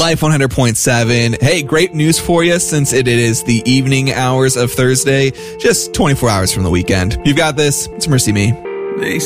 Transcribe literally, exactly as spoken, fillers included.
Life one hundred point seven. Hey, great news for you since it is the evening hours of Thursday, just twenty-four hours from the weekend. You've got this. It's Mercy Me. They